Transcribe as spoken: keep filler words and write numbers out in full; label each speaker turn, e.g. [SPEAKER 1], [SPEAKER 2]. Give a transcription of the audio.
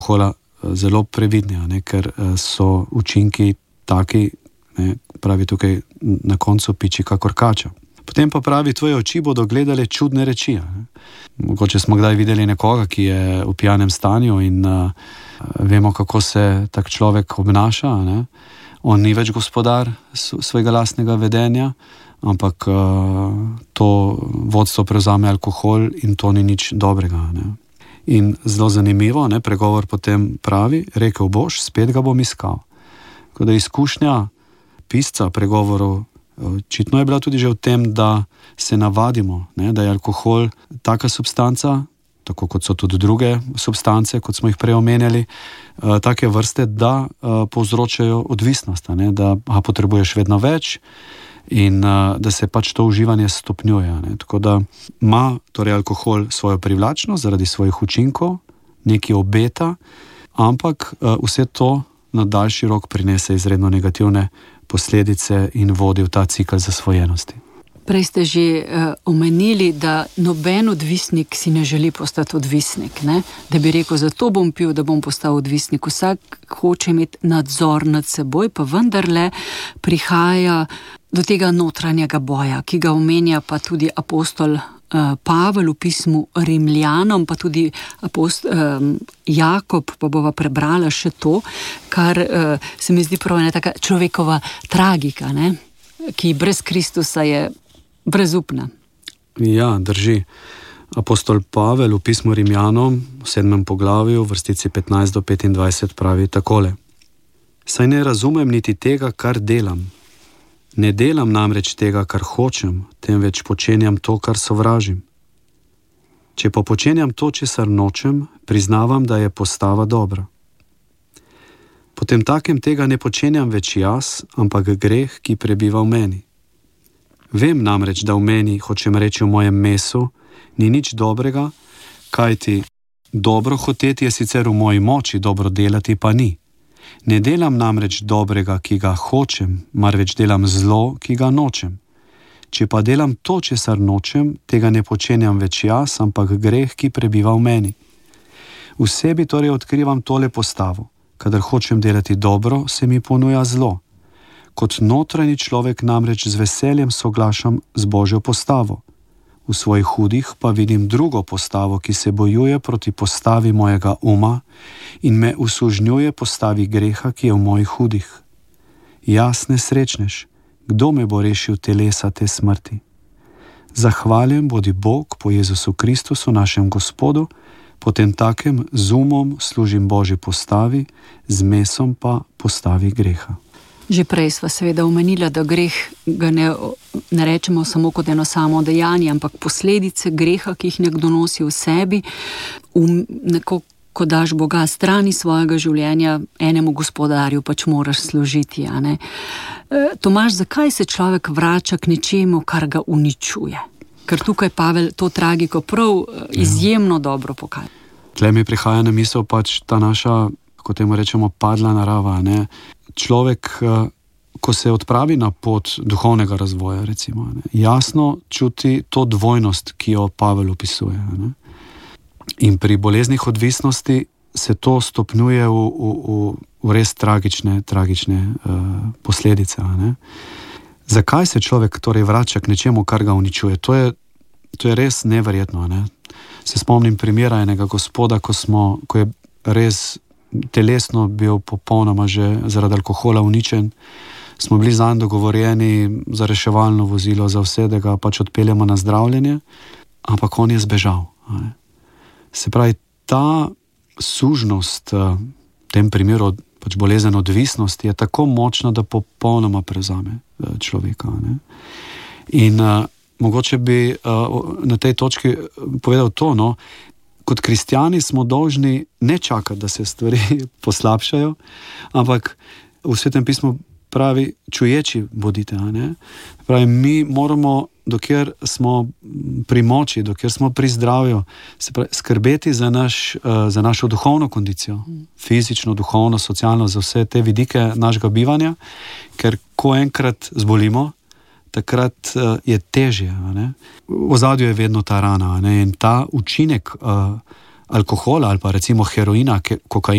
[SPEAKER 1] alkohola zelo previdni, ne, ker so učinki taki, ne, pravi tukaj na koncu piči kakor kača. Potem pa pravi, tvoje oči bodo gledale čudne reči. Ne. Mogoče smo kdaj videli nekoga, ki je v pijanem stanju in uh, vemo, kako se tak človek obnaša. Ne. On ni več gospodar svojega lastnega vedenja, ampak uh, to vodstvo prevzame alkohol in to ni nič dobrega. Ne. In zelo zanimivo, ne, pregovor potem pravi, rekel boš, spet ga bom iskal. Ko da izkušnja pisca pregovorov očitno je bila tudi že v tem, da se navadimo, ne, da je alkohol taka substanca, tako kot so tudi druge substance, kot smo jih prej omenjali, uh, take vrste, da uh, povzročajo odvisnost, ne, da ga potrebuješ vedno več in uh, da se pač to uživanje stopnjuje. Ne. Tako da ima torej alkohol svojo privlačnost zaradi svojih učinkov, nekaj obeta, ampak uh, vse to na daljši rok prinese izredno negativne posledice in vodi v ta cikl zasvojenosti.
[SPEAKER 2] Prej ste že uh, omenili, da noben odvisnik si ne želi postati odvisnik, ne? Da bi rekel, zato bom pil, da bom postal odvisnik. Vsak hoče imeti nadzor nad seboj, pa vendarle prihaja do tega notranjega boja, ki ga omenja pa tudi apostol uh, Pavel v pismu Rimljanom, pa tudi apostol um, Jakob, pa bova prebrala še to, kar uh, se mi zdi prav ena taka človekova tragika, ne? Ki brez Kristusa je brezupna.
[SPEAKER 1] Ja, drži. Apostol Pavel v pismu Rimljanom v sedmem poglavju, vrstici petnajst do petindvajset pravi takole. Saj ne razumem niti tega, kar delam. Ne delam namreč tega, kar hočem, temveč počenjam to, kar sovražim. Če pa počenjam to, česar nočem, priznavam, da je postava dobra. Potem takem tega ne počenjam več jaz, ampak greh, ki prebiva v meni. Vem namreč, da v meni, hočem reči v mojem mesu, ni nič dobrega, kajti dobro hoteti je sicer v moji moči, dobro delati pa ni. Ne delam namreč dobrega, ki ga hočem, marveč delam zlo, ki ga nočem. Če pa delam to, česar nočem, tega ne počenjam več jaz, ampak greh, ki prebiva v meni. V sebi torej odkrivam tole postavo. Kadar hočem delati dobro, se mi ponuja zlo. Kot notranji človek namreč z veseljem soglašam z Božjo postavo. V svojih hudih pa vidim drugo postavo, ki se bojuje proti postavi mojega uma in me usužnjuje postavi greha, ki je v mojih hudih. Jaz nesrečnež, kdo me bo rešil telesa te smrti? Zahvaljen bodi Bog po Jezusu Kristusu, našem Gospodu, potem takem z umom služim Božji postavi, z mesom pa postavi greha.
[SPEAKER 2] Že prej sva seveda omenila, da greh ga ne, ne rečemo samo kot eno samo dejanje, ampak posledice greha, ki jih nekdo nosi v sebi, um, neko, ko daš Boga strani svojega življenja, enemu gospodarju pač moraš služiti. A ne? E, Tomaž, zakaj se človek vrača k nečemu, kar ga uničuje? Ker tukaj Pavel to tragiko prav izjemno ja. dobro pokaže.
[SPEAKER 1] Tle mi prihaja na misel pač ta naša, kot temu rečemo, padla narava. Ne? Človek, ko se odpravi na pot duhovnega razvoja, recimo, ne? jasno čuti to dvojnost, ki jo Pavel opisuje. Ne? In pri boleznih odvisnosti se to stopnjuje v, v, v res tragične, tragične uh, posledice. Ne? Zakaj se človek torej vrača k nečemu, kar ga uničuje? To je, to je res neverjetno. Ne? Se spomnim primera enega gospoda, ko, smo, ko je res telesno bil popolnoma že zaradi alkohola uničen. Smo bili zanj dogovorjeni za reševalno vozilo, za vse, da ga pač odpeljemo na zdravljenje, ampak on je zbežal. Ne? Se pravi, ta sužnost, v tem primeru pač bolezen odvisnosti, je tako močna, da popolnoma prevzame človeka. Ne? In uh, mogoče bi uh, na tej točki povedal to, no, kot kristjani smo dolžni ne čakati, da se stvari poslabšajo, ampak v Svetem pismu pravi, čuječi bodite. Ne? Pravi, mi moramo, dokler smo pri moči, dokler smo pri zdravju, se pravi, skrbeti za, naš, za našo duhovno kondicijo, fizično, duhovno, socialno, za vse te vidike našega bivanja, ker ko enkrat zbolimo, takrat uh, je težje. V ozadju je vedno ta rana. Ne? In ta učinek uh, alkohola ali pa recimo heroina, kokaina,